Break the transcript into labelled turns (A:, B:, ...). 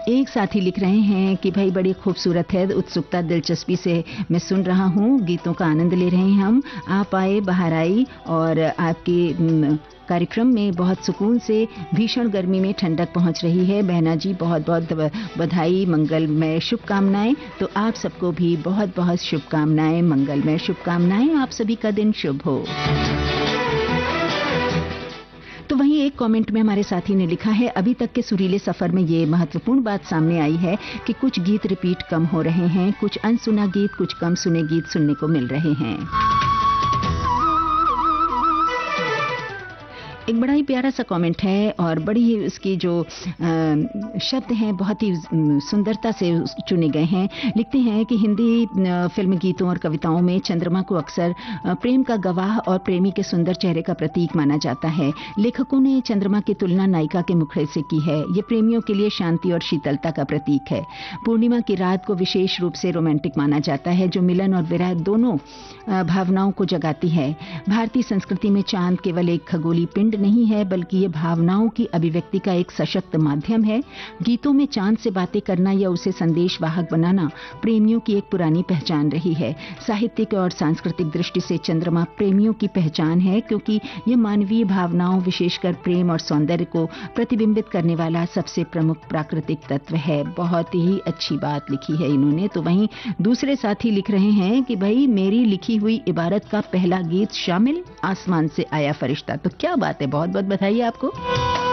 A: एक साथी लिख रहे हैं कि भाई बड़ी खूबसूरत है, उत्सुकता दिलचस्पी से मैं सुन रहा हूँ, गीतों का आनंद ले रहे हैं हम। आप आए, बाहर आई और आपके कार्यक्रम में बहुत सुकून से भीषण गर्मी में ठंडक पहुंच रही है। बहना जी बहुत बहुत बधाई, मंगलमय शुभकामनाएं। तो आप सबको भी बहुत बहुत शुभकामनाएं, मंगलमय शुभकामनाएं। आप सभी का दिन शुभ हो। तो वहीं एक कमेंट में हमारे साथी ने लिखा है, अभी तक के सुरीले सफर में ये महत्वपूर्ण बात सामने आई है कि कुछ गीत रिपीट कम हो रहे हैं, कुछ अनसुना गीत, कुछ कम सुने गीत सुनने को मिल रहे हैं। एक बड़ा ही प्यारा सा कमेंट है और बड़ी ही उसकी जो शब्द हैं बहुत ही सुंदरता से चुने गए हैं। लिखते हैं कि हिंदी फिल्म गीतों और कविताओं में चंद्रमा को अक्सर प्रेम का गवाह और प्रेमी के सुंदर चेहरे का प्रतीक माना जाता है। लेखकों ने चंद्रमा की तुलना नायिका के मुखड़े से की है। ये प्रेमियों के लिए शांति और शीतलता का प्रतीक है। पूर्णिमा की रात को विशेष रूप से रोमांटिक माना जाता है, जो मिलन और विरह दोनों भावनाओं को जगाती है। भारतीय संस्कृति में चांद केवल एक खगोलीय पिंड नहीं है, बल्कि ये भावनाओं की अभिव्यक्ति का एक सशक्त माध्यम है। गीतों में चांद से बातें करना या उसे संदेशवाहक बनाना प्रेमियों की एक पुरानी पहचान रही है। साहित्यिक और सांस्कृतिक दृष्टि से चंद्रमा प्रेमियों की पहचान है, क्योंकि ये मानवीय भावनाओं, विशेषकर प्रेम और सौंदर्य को प्रतिबिंबित करने वाला सबसे प्रमुख प्राकृतिक तत्व है। बहुत ही अच्छी बात लिखी है इन्होंने। तो वहीं दूसरे साथी लिख रहे हैं कि भाई मेरी लिखी हुई इबारत का पहला गीत शामिल, आसमान से आया फरिश्ता। तो क्या बात है, बहुत बहुत बधाई आपको।